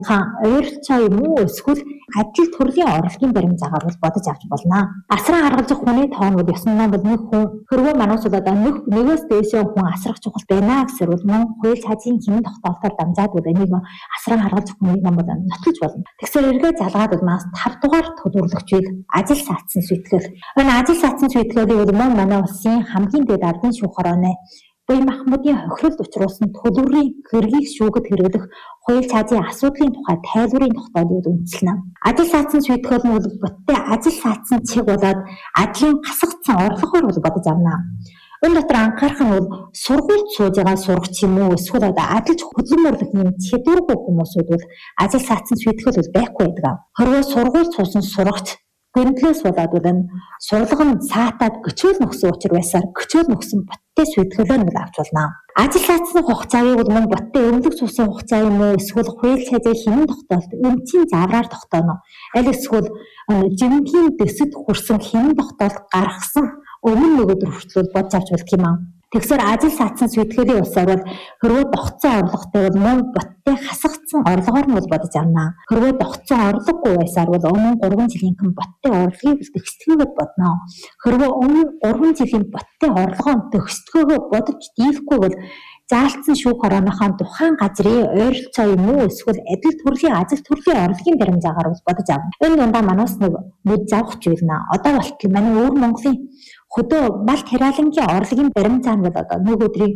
Ойролцоо юм уу эсвэл ажил төрлийн орлогын баримтаагаар бол бодож авч болно. Асран харгалзах хүний тоон бол ёсноно бол нэг хүн хэрвээ манайсууд одоо нэгээс дээшээ хүн асрах чухал байна гэсэр бол мөн хууль цаазын хэмнэн тогтоолтоор дамжаад бол энийг асран харгалзах хүний том бол нотолж болно. Тэгсээр эргээ залгаад бол мас 5 дугаар төлөвлөгч үйл ажил саатсан шийтгэл. Энэ ажил саатсан шийтгэлийг бол мөн манай улсын хамгийн дээд ардын шүүх хорооны Буян Махмудын хохиролд учруулсан төлөвлөрийн хэргийг шүүхэд хэрэглэх хууль цаазын асуудлын тухай тайлбарын тогтоолыг үндэслэнэ. Ажил саатсан шийтгэл нь бол бүтээ ажил саатсан цэг болоод ажлын гасгацсан орлогоор бол бодож авна. Энэ дотор анхаарах нь бол сургуульд сууж байгаа сурагч юм уу эсвэл одоо ажиллаж хөдөлмөрлөх юм чадваргүй хүмүүсүүд бол ажил саатсан шийтгэл бол байхгүй байдаг. Хэрвээ сургуульд суусан сурагч гэндлээс болоод бол энэ сурлага нь саатаад гөчөөл нөхсөн учраас байсаар гөчөөл нөхсөн бүттэй шийдгэлээр нь авч болно. Ажил саатсан хугацааг бол мөн бүттэй өмлөг суусан хугацаа юм уу эсвэл хууль цаазын хэмнэн тогтоолт өмчийн завраар тогтооно. Аль эсвэл жинхэнэ дэсэд хүрсэн хэмнэн тогтоолт гаргасан өмнө нөгөөдөр хүртэл бодж авч болт юм аа. Тэгсээр ажил саатсан шийтгэлийн усаар бол хэрвээ тогтсон орлоготой бол мөн бүттэй хасагдсан орлогоор нь бол бодож авна. Хэрвээ тогтсон орлогогүй байсаар бол өмнө 3 жилийн бүттэй орлогыг төгсдгөөд бодно. Хэрвээ өмнө 3 жилийн бүттэй орлогоо төгсдгөөгөө бодож дийлэхгүй бол заалтсан шүүх хорооныхоо тухайн газрын ойролцоо юм уу эсвэл адил төрлийн ажил төрлийн орлогын баримтаагаар бол бодож авна. Энэ дундаа манаас нэг нүд завах зүйлнэ. Одоо болтол манай өвөр Монголын хөдөө балт хяраалангийн орлогын баримтаа нь бол одоо нэг өдрийн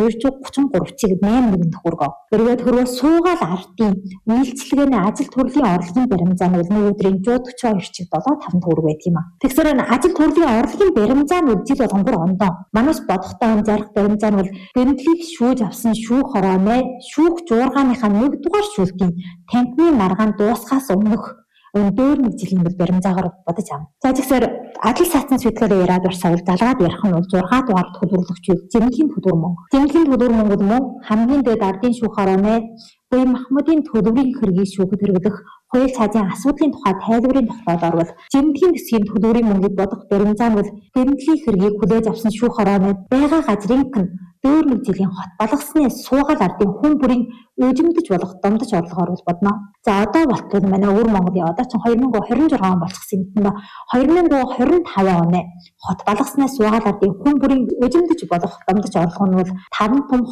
233-ыг 8 төгрөгөө. Хэрвээ суугаал ардын үйлчлэгээний ажил төрлийн орлогын баримтаа нь бол нэг өдрийн 142-ыг 7.5 төгрөг байдаг юм а. Тэгэхээр энэ ажил төрлийн орлогын баримтаа нь жил болгон 3 ондоо. Манайс бодохтой анзаарах баримтаа нь бол гэмтлийг шүүж авсан шүүх хорооны шүүх жуургааныхаа 1 дугаар шүүлтийн танхимын маргаан дуусхаас өмнөх дөр нэг жилийн баримтаагаар бодож авна. За тэгэхээр ажил саатсан шийдгэлээр яриад урсавал залгаад ярих нь бол 6 дугаар төлөвлөгч жинхэнэ төлөвлөр мөн. Жинхэнэ төлөвлөр мөн бол хамгийн дээд ардын шүүх хорооны Буян Махмудын төлөврийн хэргийг шүүхэд хэрэглэх хууль цаазын асуудлын тухай тайлбарын тогтоолоор бол жинхэнэ хэсгийн төлөврийн мөнгийг бодох баримтаа нь бол гэмтлийн хэргийг хүлээж авсан шүүх хорооны байгаа газрын дөр нэг жилийн хот балгасны суугаал ардын хүн бүрийн өжимдөж болох домдож орлогоор бол бодно. За одоо болтол манай өвөр Монголын одоо ч 2026 он болчихсон юм байна. 2025 оны хот балгаснаас суугаал ардын хүн бүрийн өжимдөж болох домдож орлого нь бол 5 том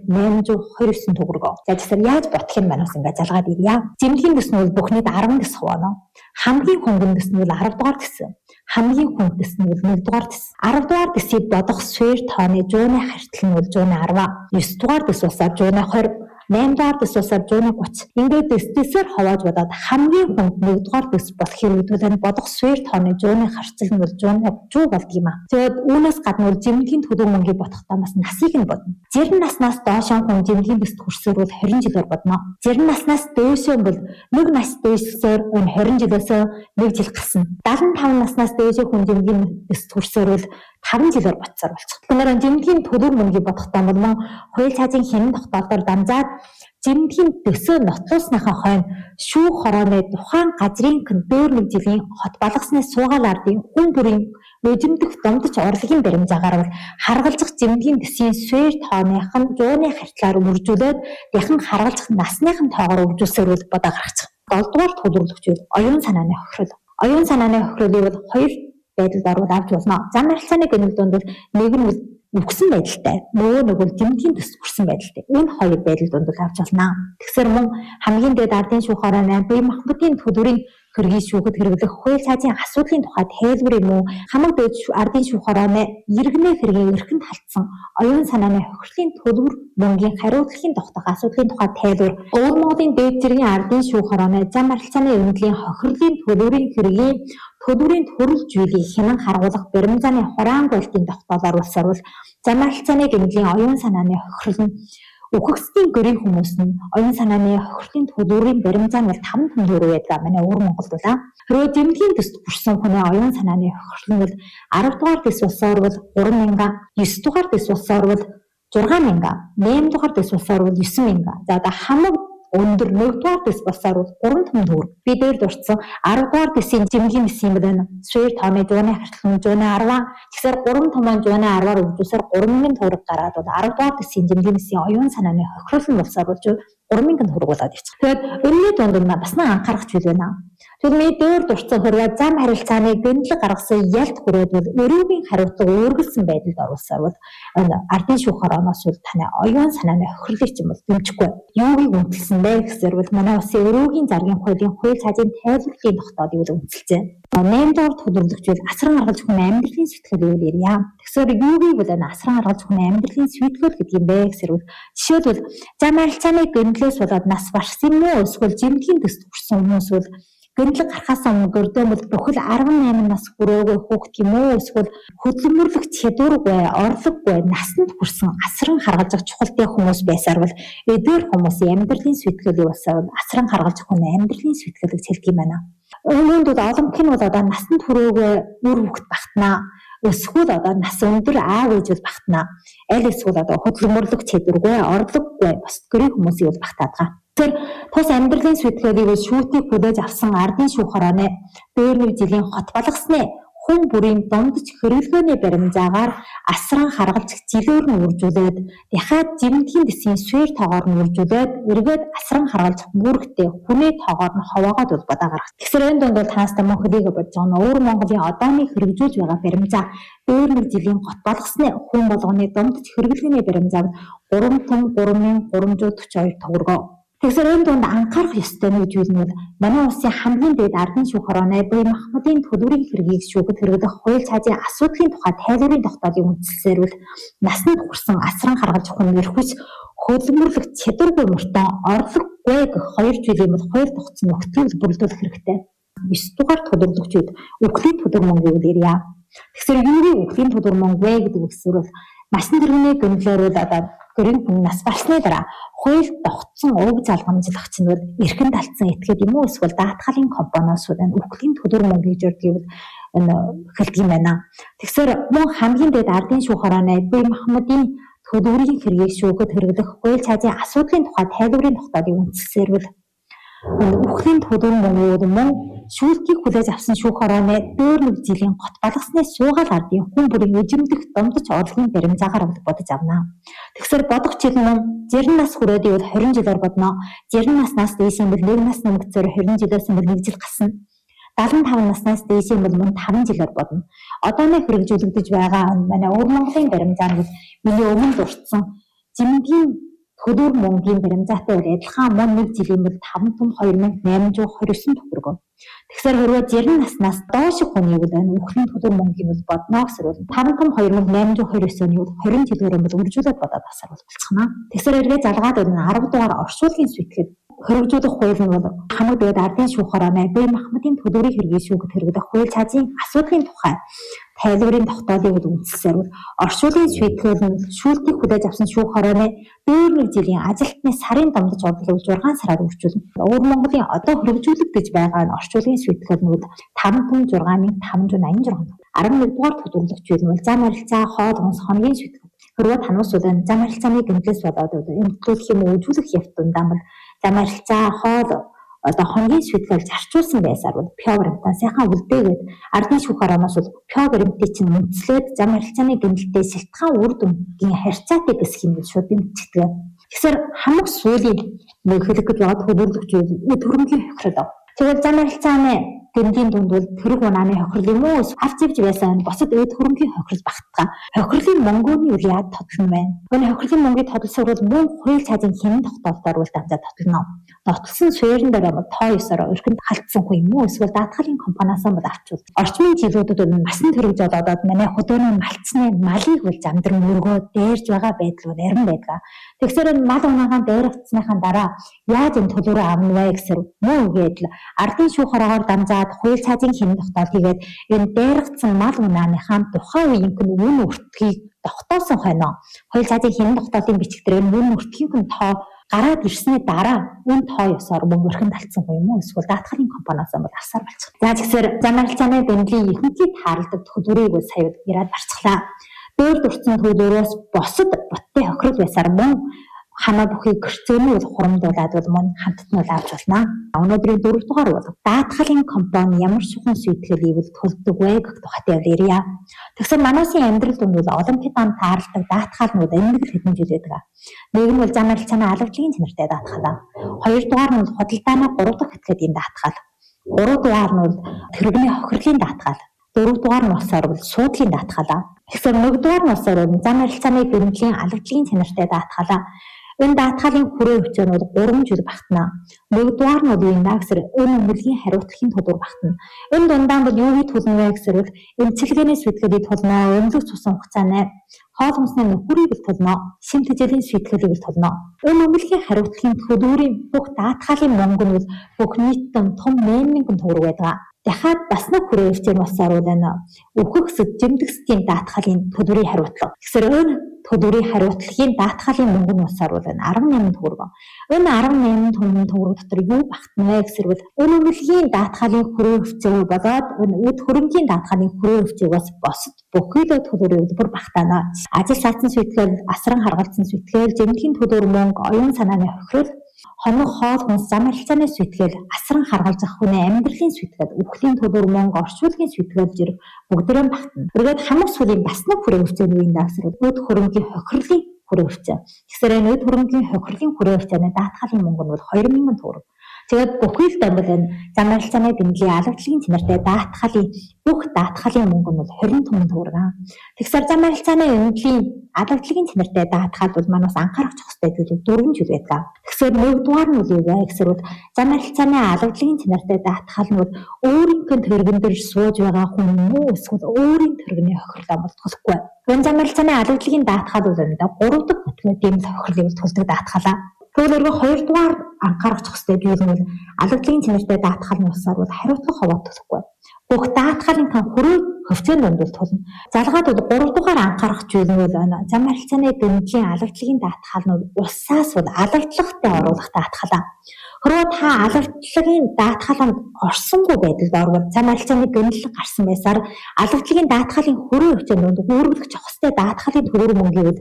2829 төгрөг. За тэгэхээр яаж бодох юм манаас ингээд залгаад ирье. Жимхийн дэс нь бол бүхнийд 10 дэс хуваа. Хамгийн хөнгөн дэс нь бол 10 дугаар дэс. Хамгийн хүнд дэс нь бол 1 дугаар дэс. 10 дугаар дэсийг бодох сфер тооны жууны хартал нь бол жууны 10, 9 дугаар дэс усаар жууны 20, 8 дугаар дэс усаар жууны 30. Ингээд дэсээр хувааж бодоод хамгийн хүнд 1 дугаар дэс болох хэрэглэл нь бодох сфер тооны жууны харцал нь бол жууны 30 болд юм а. Тэгээд үүнээс гадна бол жимгийн төлөв мөнгийг бодохдоо бас насыг нь бодно. 60 наснаас доош хүн жимгийн дэст хүрсээр бол 20 жилээр бодно. 60 наснаас дээшээ бол нэг нас дээшсээр 20 жилээс 1 жил гасна. 75 наснаас дээшээ хүн жимгийн дэст хүрсээр бол 5 жилээр боцсоор болчих. Тэгэхээр жимгийн төлөв мөнгийг бодохдоо бол хууль цаазын хэмнэн тогтоолтоор дамжаад жимгийн дэсөө нотлуулсныхаа хойно шүүх хорооны тухайн газрын дөр нэг жилийн хот балгасны суугаал ардын хүн бүрийн өжимдөх домдож орлогын баримтаагаар бол харгалзах жимгийн дэсийн сфер тооных нь жууны хартлаар үржүүлээд яхан харгалзах насныхын тоогоор үржүүлсээр бол бодоо гаргачих. 7 дугаар төлөвлөгч оюун санааны хохирол. Оюун санааны хохиролыг бол 2 байдалд оруулж авч болно. Зам харилцааны гэнэт донд бол нэг нь үгсэн байдалтай, нөгөө нэг бол жимгийн төс хүрсэн байдалтай. Энэ хоёр байдал донд авч болно. Тэгэхээр мөн хамгийн дээд ардын шүүх хорооны Буян Махмудын төлөврийн хэргийг шүүхэд хэрэглэх хууль цаазын асуудлын тухай тайлбар юм уу? Хамаг дээд ардын шүүх хорооны иргэнэ хэргийг эрхэнд халтсан оюун санааны хохирлын төлөвөр мөнгийн хариуцлагын тогтоох асуудлын тухай тайлбар. Өвөр Монголын дээд зэргийн ардын шүүх хорооны зам харилцааны өрнөлийн хохирлын төлөврийн хэргийн төлөврийн төрөл зүйлийг хянан харгуулах баримтааны хураан болтын тогтоолоор улсаар бол зам харилцааны гэмтлийн оюун санааны хохирол нь үхэгсдийн гэрийн хүмүүс нь оюун санааны хохирлын төлөврийн баримтаа нь 5 том төгрөг байдаг манай өвөр Монголд байна. Хэрвээ жимгийн төст хүрсэн хүний оюун санааны хохирол нь бол 10 дугаар дэс улсаар бол 3,000, 9 дугаар дэс улсаар бол 6,000, 8 дугаар дэс улсаар бол 9,000. За одоо хамаг өндөр 1 дугаар дэс болсоор бол 3 том төгрөг. Би дээр дурдсан 10 дугаар дэсийн жимгийн дэс юм байна. Сфер тооны жууны хартал нь жууны 10. Тэгэхээр 3 том жууны 10-аар үржүүлсээр 3,000 төгрөг гараад бол 10 дугаар дэсийн жимгийн дэсийн оюун санааны хохирол нь болсоор бол 3,000 төгрөгөөлөд явчих. Тэгээд өнөөний дунд бас анхаарах зүйл байна. Тэгвэл මේ дээр дурдсан хэрэг зам харилцааны гэнэлэг гаргасан ялт хүрээд бол өрөөгийн хариуцлага үүргэлсэн байдалд оруулсаар бол ардын шүүх хорооноос бол таны оюун санааны хохирлыг ч юм бол дэмжихгүй. Юугийг үнэлсэн бэ гэхээр бол манай улсын өрөөгийн заргийн хуулийн хууль цаазын тайлбарлалын тогтоодыг бол үнэлжээ. 8 дугаар төлөвлөгч бол асран гаргалж хүн амьдралын сэтгэл үйл ярья. Тэгэхээр юугийг бол асран гаргалж хүн амьдралын сэтгэл гэдэг юм бэ гэхээр жишээлбэл зам харилцааны гэнэлээс болоод нас барсан юм уу эсвэл жимтгийн төсд хүрсэн хүмүүс бол гэнэлэг гарахаас өмнө гөрдөөмөл бүхэл 18 нас хүрээгүй хүүхэд юм уу эсвэл хөдөлмөрлөх чадваргүй, орлогогүй, насанд хүрсэн асран харгалзах чухалтай хүмүүс байсаар бол эдгээр хүмүүсийн амьдралын сэтгэлийг басаа асран харгалж хүн амьдралын сэтгэлийг цэлдэг юм байна. Үүнд бол олонх нь бол одоо насанд хүрээгүй үр хүүхэд багтнаа. Эсвэл одоо нас өндөр аав ээж бол багтнаа. Аль эсвэл одоо хөдөлмөрлөх чадваргүй, орлогогүй бусад гэрээ хүмүүсийг бол багтаад байгаа. Тэр тус амьдралын сэтгэлийг шүүтийг хүлээж авсан ардын шүүх хорооны дээр нэг жилийн хот болгосны хүн бүрийн дундч хэрэглгээний баримжаагаар асран харгалж жилээр нь үржүүлээд дахиад жимтгийн дэсийн сфер тоогоор нь үржүүлээд эргээд асран харгалж бүрэгтэй хүний тоогоор нь ховоогоод улбадаа гаргах. Тэгэхээр энэ дунд бол таастаа мөн хөлийг бодж байгаа нь өвөр Монголын одооны хэрэгжүүлж байгаа баримжаа дээр нэг жилийн хот болгосны хүн болгоны дундч хэрэглгээний баримжааг 3,342 төгрөгөө. Тэгэхээр энэ дунд анхаарах ёстой нэг зүйл нь манай улсын хамгийн дээд ардын шүүх хорооны Буй Махмадын төлөврийн хэргийг шүүхэд хэрэглэх хууль цаазын асуудлын тухай тайлбарын тогтоодыг үндэслэлээр бол насанд хүрсэн асран харгалж хүн эрхвч хөдөлмөрлөх чадваргүй мөртөө орлогогүй гэх хоёр зүйлийн бол хууль тогтсон нөхцөлд бүрдүүлэх хэрэгтэй. 9 дугаар төлөвлөгчид үхлийн төдөр мөнгөийг ярья. Тэгэхээр юугийн үхлийн төдөр мөнгө вэ гэдэг үгсээр бол насан туршийн гэнэлээр бол одоо гэрийн хүн нас барсны дараа хууль тогтсон уг залгамжлагч нь бол эрхэнд алдсан этгээд юм уу эсвэл даатгалын компаниос энэ үхлийн төдөр мөнгө гэж өрдөг энэ хэлдэг юм байна. Тэгэхээр мөн хамгийн дээд ардын шүүх хорооны Буй Махмадын төлөврийн хэргийг шүүхэд хэрэглэх хууль цаазын асуудлын тухай тайлбарын тогтоодыг үндэслэлээр бол үхлийн төдөр мөнгө мөн шүүлтгийг хүлээж авсан шүүх хорооны дээр нэг жилийн гот болгосны суугаал ардын хүн бүрийн эжимдэх дундч орлогын баримжаагаар бодож авна. Тэгэхээр бодох жил мөн 60 нас хүрээд ивэл 20 жилээр бодно. 60 наснаас дээш юм бол 1 нас нэмэгцээр 20 жилээс юм бол 1 жил гасан. 75 наснаас дээш юм бол мөн 5 жилээр бодно. Одооны хэрэгжүүлэгдэж байгаа манай өвөр Монголын баримжаа нь миний өмнө дурдсан жимгийн хөдөр мөнгөний баримжаатай үйл адилхан мөн нэг жилийн бол 5,2829 төгрөгөө. Тэгэхээр хэрвээ 60 наснаас доош хүний бол энэ үхлийн төдөр мөнгөний бол бодно гэсэр бол 5,2829 оны 20 жилээр бол үржүүлээд бодоод басар болчихно. Тэгэхээр эргээ залгаад бол 10 дугаар оршуулгын суйтгэл хэрэгжүүлэх хууль нь бол хамаг дээд ардын шүүх хорооны Буй Махмадын төлөврийн хэргийг шүүхэд хэрэглэх хууль цаазын асуудлын тухай тайлбарын тогтоодыг үндэслэлээр бол оршуулгын суйтгэл нь шүүлтийг хүлээж авсан шүүх хорооны дээр нэг жилийн ажилтны сарын дамжиж орлогыг 6 сараар үржүүлнэ. Өвөр Монголын одоо хэрэгжүүлэгдэж байгаа энэ оршуулгын суйтгэл нь 5,6,586 11 дугаар төлөвлөгчид нь зам харилцаа, хоол хүнс, хоногийн суйтгэл. Хэрвээ танаас зам харилцааны гэмтлээс болоод эмчлүүлэх юм уу үзүүлэх явдандаа бол зам харилцаа, хоол одоо хоногийн суйтгэл зарчуулсан байсаар бол ПО баримтаа сайхан үлдээгээд ардын шүүх хорооноос бол ПО баримтыг чинь үндэслээд зам харилцааны гэмтэлтэй шилтгаан үр дүнгийн харьцаатай гэх юм шууд дэмждэг. Тэгэхээр хамаг сүүлийн нэг хэлэх гэж байгаа төлөвлөгчид төрөмгийн хохирол. Тэгвэл зам харилцааны гэмтлийн дунд бол тэрэг унааны хохирол юм уу? Авч ивж байсан босод төрөмгийн хохирол багтгаа. Хохирлын мөнгөний үл яад тодлно байна. Энэ хохирлын мөнгөний тодлосоор бол мөн хууль цаазын хэмнэн тогтоолтоор бол дамжаад тодлно. Нотолсон суурин дээр бол тоо ёсоор өрхөнд халтсан хүн юм уу? Эсвэл даатгалын компаниас бол авчвал орчмын жилүүдэд бол насан туршиж болоод манай хөдөөний малцны малыг бол замдар мөргөө дээрж байгаа байдал бол ярин байдаг. Тэгэхээр мал унаагаан дээр авцсныхаа дараа яаж энэ төлөврөө авна вэ гэсэр мөн үгээд л ардын шүүх хороогоор дамжаад хууль цаазын хэмнэн тогтоолт хийгээд энэ дээргцсэн мал унааныхаа тухайн үеийнхэн үн өртгийг тогтоосон хойно хууль цаазын хэмнэн тогтоолтын бичиг дээр үн өртгийн тоо гараад ирсний дараа үн тоо ёсоор мөнгө өрхөнд алдсан хүн юм уу эсвэл даатгалын компаниас бол авсаар болчих. За тэгэхээр зам харилцааны гэмтлийн ихэнхийг тааралдаг төлөврийг сая яриад барцглаа. Дээр дурдсан төлөврөөс босод боттой хохирол байсаар мөн хамаа бүхий гэрцөөний хурамдуулаад бол мөн хамтд нь авч болно. Өнөөдрийн 4 дугаар бол даатгалын компани ямар шухан шийтгэл ивэл тулдаг вэ гэх тухайд ярья. Тэгэхээр манайсын амьдрал донд бол олимпиаданд тааралдаг даатгалнууд эмгэл хэдэн жил байдаг. Нэг нь бол зам арилжааны алгадлагын чанартай даатгал. Хоёрдугаар нь бол худалдааны 3 дахь этгээдийн даатгал. Гуравдугаар нь бол тэрэгний хохирлын даатгал. Дөрөвдугаар нь болохоор бол суудлын даатгал. Тэгэхээр нэгдүгээр нь болохоор зам арилжааны гэрэмтлийн алгадлагын чанартай даатгал. Энэ даатгалын хүрээ хвцээ нь бол 3 жил багтана. Нэгдүгээр нь бол энэ гэсэр энэ өмгөлийн хариуцлагын тодор багтана. Энэ дундаа бол юу гэж төлнө вэ гэсэр эмчилгээний шийдвэрийг төлнө, өмлөх цусан хугацааны хоол хүнсний нөхрийг төлнө, шимт хэзээлийн шийдвэрийг төлнө. Энэ өмгөлийн хариуцлагын төлбөрийн бүх даатгалын мөнгө нь бүх нийтдээ том 8,000 төгрөг байдаг. Дахиад бас нэг хүрээ хвцээ нь басаар бол энэ өвхөгсөд жимдэгсдийн даатгалын төлбөрийн хариуцлага. Тэгэхээр энэ төлбөрийн хариуцлагын даатгалын мөнгө нь басаар бол энэ 18 төгрөг. Энэ 18 төгрөг дотор юу багтана вэ гэсэр бол энэ өмгөлийн даатгалын хүрээ хвцээ болоод энэ үд хөрөнгийн даатгалын хүрээ хвцээгээс босод бүхий л төлбөрийн төлбөр багтана. Ажил саацсан шийтгэл, асран харгалзсан шийтгэл, жимтгийн төлбөр мөнгө, оюун санааны хохирол, хоног хоол хүнс, зам арилжааны шийтгэл, асран харгалзах хүний амьдралын шийтгэл, үхлийн төлбөр мөнгө, орчуулгын шийтгэл зэрэг бүгдээрээ багтана. Үргээд хамаг сүлийн бас нэг хүрээ хвцээ нь үеийн дагсар өд хөрөнгийн хохирлын хүрээ хвцээ. Тэгэхээр энэ өд хөрөнгийн хохирлын хүрээ хвцээний даатгалын мөнгө нь бол 2,000 төгрөг. Тэгээд бүхий л дамбал энэ зам арилжааны гэмтлийн алгадлагын чанартай даатгалын бүх даатгалын мөнгө нь бол 25 төгрөг. Тэгэхээр зам арилжааны гэмтлийн алгадлагын чанартай даатгал бол манаас анхаарах ёстой зүйл 4 жил байдаг. Тэгэхээр нэгдүгээр нь юу вэ гэсэр бол зам арилжааны алгадлагын чанартай даатгал нь бол өөрийн тэрэгэн дээр сууж байгаа хүн муу эсвэл өөрийн тэрэгний хохирлоо бол төлөхгүй. Энэ зам арилжааны алгадлагын даатгал бол энэ 3 дахь бүтгэлийн хохирлыг төлдөг даатгалаа. Тэгвэл нөгөө хоёрдугаар анхаарах ёстой зүйл нь алгадлагын чанартай даатгал нь усаар бол хариуцлага ховоод төлөхгүй. Бүх даатгалын хүрээ хөвцөөнд донд төлнө. Залгаад бол 3 дугаар анхаарах зүйл нь бол зам арилжааны гэмтлийн алгадлагын даатгал нь улсаас бол алгадлагатай оруулах даатгалаа. Хэрвээ та алгадлагын даатгаланд орсонгүй байдал орвол зам арилжааны гэмтэл гарсан байсаар алгадлагын даатгалын хүрээ хөвцөөнд өөрчлөгдөх ёстой даатгалын төлбөр мөнгийг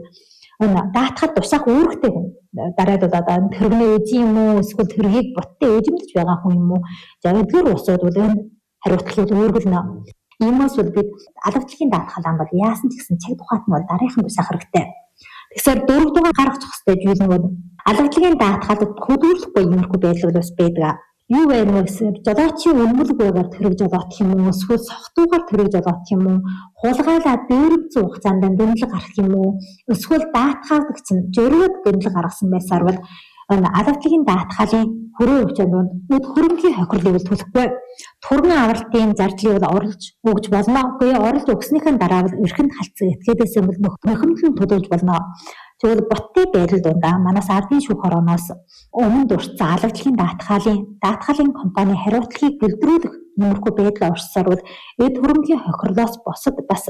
даатгал тушаах үүрэгтэй хүн. Дараад бол одоо тэрэгний үжи юм уу эсвэл тэргийг боттой эзэмдэж байгаа хүн юм уу? Эдгээр усууд бол энэ хариуцлагыг өөргөлнө. Иймээс бол бид алгадлагын даатгалаа бол яасан ч гэсэн цаг тухайд нь бол дараахан тушаах хэрэгтэй. Тэгэхээр 4 дугаар гаргах ёстой зүйл нь бол алгадлагын даатгалд хөдөлгөхгүй юмрхүү байдал бас байдаг. Юу вэ гэхээр жолоочийн үнэмлэгээр тэрэг жолоот юм уу эсвэл сохтуугаар тэрэг жолоот юм уу хулгайлаад дээрвц хугацаанд гэмтэл гарах юм уу эсвэл даатгаалагч нь жөрөөд гэмтэл гаргасан байсаар бол алгадлагын даатгалын хүрээ хвцээнд үд хөрөнгийн хохирлыг төлөхгүй. Түргэн авралтын зардлыг бол орлож өгж болно. Үгүй орлож өгснийхэн дараа бол эрхэнд халдсан этгээдээс нөхөмлөн төлөвлөж болно. Тэгвэл боттой байдал дундаа манаас ардын шүүх орооноос өмнө дурдсан алгадлагын даатгалын компани хариуцлагыг бэлдрүүлэх нэмэрхүү байдал орсоор бол эд хөрөнгийн хохирлоос босод бас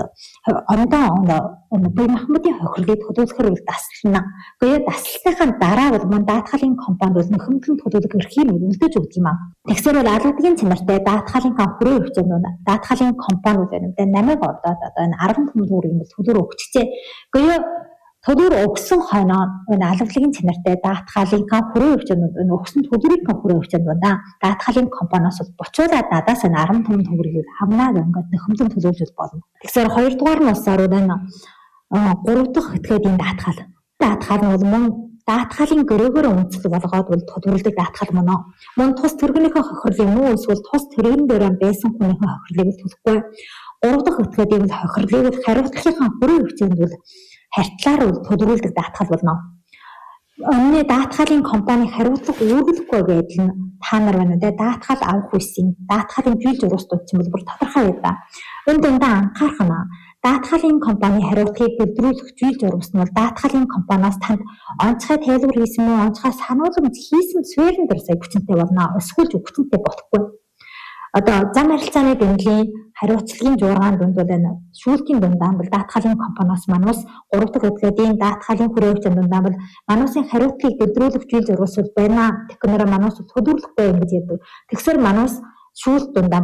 ондоо Буй Махмудын хохирлыг төлөвлөхөр дасална. Гэхдээ дасалтынхаа дараа бол мөн даатгалын компанид бол нөхөмлөн төлөвлөх эрхийг үлдээж өгдөг юм аа. Тэгсээр бол алгадлагын чанартай даатгалын хүрээ хвцээнд даатгалын компани бол энэ 8-ыг ордоод одоо энэ 15 төгрөгийн төлбөр өгчжээ. Гэхдээ төлбөр өгсөн хойноо энэ алгадлагын чанартай даатгалын хүрээ хвцээнд энэ өгсөн төлбөрийн хүрээ хвцээнд даатгалын компаниас бол бочуулаад надаас энэ 15 төгрөгийг хамнаа ингээд нөхөмлөн төлөвлөж болно. Тэгэхээр 2 дугаар нь усаар энэ 3 дахь этгээдийн даатгал нь бол мөн даатгалын гөрөөгөр үндэслэл болгоод бол төлөвлөдөг даатгал мөн тус тэрэгнийхээ хохирлыг муу эсвэл тус тэрэгэн дээр байсан хүнийхээ хохирлыг төлөхгүй. 3 дахь этгээдийн хохирлыг хариуцлагынхаа хүрээ хвцээнд бол харьтлаар төлөвлөдөг даатгал болно. Өмнө даатгалын компани хариуцлага үүргэлэхгүй байдал нь та нар байна үү? Даатгал авах үеийн даатгалын жил зургууд ч юм бол бүр тодорхой байдаг. Энд дундаа анхаарах нь даатгалын компани хариуцлагыг бэлдрүүлэх жил зургус нь бол даатгалын компаниас танд онцгой тайлбар хийсэн мөн онцгой сануулгамж хийсэн суурин дээр сая хүчинтэй болно. Эсвэл хүчинтэй болохгүй. Одоо зам арилжааны гэмтлийн хариуцлагын жургаан дунд бол энэ шүүлтийн дундаа бол даатгалын компаниас манус 3 дахь этгээдийн даатгалын хүрээ хвцээнд дундаа бол манусын хариуцлагыг бэлдрүүлэх жил зургус байна. Технороо манус төлөвлөхгүй юм гэж ярьдаг. Тэгсэр манус шүүлт дундаа бол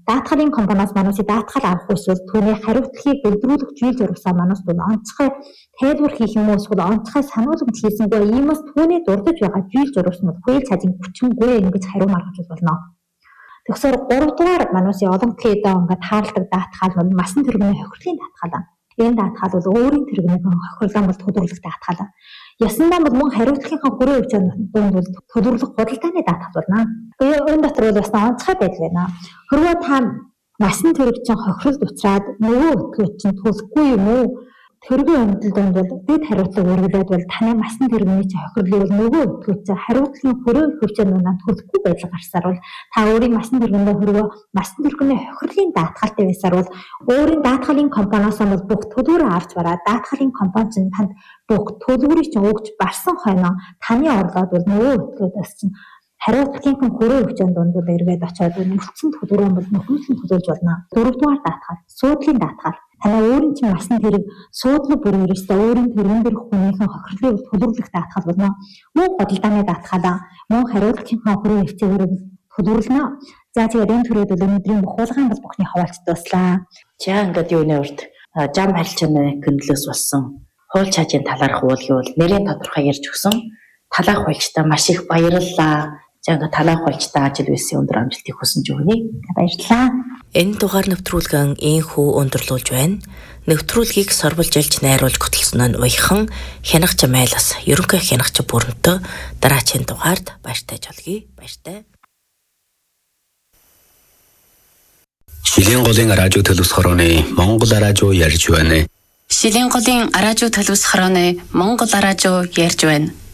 даатгалын компаниас манайсыг даатгал авах эсвэл түүний хариуцлагыг өдрүүлэх жил зурвасаа манайс бол онцгой тайлбар хийх юм уу эсвэл онцгой сануулгад хийсэнгүй иймээс түүний дурдж байгаа жил зурвас нь хууль цаазын хүчингүй ингэж хариу маргаж болно. Тэгэхээр 3 дугаар манайсын олон төлөвтэй ингээд таарладаг даатгал бол масан тэрэгний хохирлын даатгал. Энэ даатгал бол өөрийн тэрэгний хохирлон бол төлөвлөлт даатгал. Ясандаа бол мөн хариуцлагынхаа хүрээ хвчээнд дунд бол төлөвлөх худалдааны даатгал болно. Энэ дотор бол бас онцгой байдал байна. Хэрвээ та насан тэрэг чинь хохиролд уцраад нөгөө өтгөө чинь төлөхгүй юм уу? Тэргийн амьдралд бол дэд хариуцлага өргөлөөд бол таны насан тэрэгний чинь хохирлыг бол нөгөө өтгөө чинь хариуцлагын хүрээ хвчээнд унаад төлөхгүй байдал гарсаар бол та өөрийн насан тэргэндээ хэрвээ насан тэрэгний хохирлын даатгалтай байсаар бол өөрийн даатгалын компаниас бол бүх төлөвөөрөө авч бараад даатгалын компани чинь танд бүх төлөвөрийг чинь өгч барсан хойно таны орлоод бол нөгөө өтгөөдөөс чинь хариуцлагын хүрээ хвчээнд дунд бол эргээд очиод нөхцөн төлөврөө бол нөхөрлөн төлөвлөж болно. 4-р даатгал, суудлын даатгал. Танай өөрийн чинь насан тэрэг суудлын бүрээр өстой өөрийн тэрэн дэх хүнийхэн хохирлыг төлөвлөх даатгал болно. Мөн худалдааны даатгал, мөн хариуцлагын хүрээ хвчээгээр төлөвлөнө. За тэгээд энэ төрөд бол өнөөдрийн бухуулгын бол бүхний хаваалт дуслаа. За ингээд юуны урд зам харилцааны гэнэлээс болсон хууль цаажийн талаарх уулгийн бол нэрийн тодорхой ярьж өгсөн. Талаах хуульчтай маш их баярлалаа. За ингээд талаах хуульчтай ажил үйлсийн өндөр амжилтыг хүсэж өгнө. Баярлалаа. Энэ дугаар нэвтрүүлгэн ийхүү өндөрлүүлж байна. Нэвтрүүлгийг сорволжилж найруулж хөтлсөн нь уяхан хянагч майлас ерөнхий хянагч бүрэнтө дараачийн дугаард баяртай жолгий. Баяртай. Шилийн голын радио төлөвс хорооны Монгол радио ярьж байна. Шилийн голын радио төлөвс хорооны Монгол радио ярьж байна.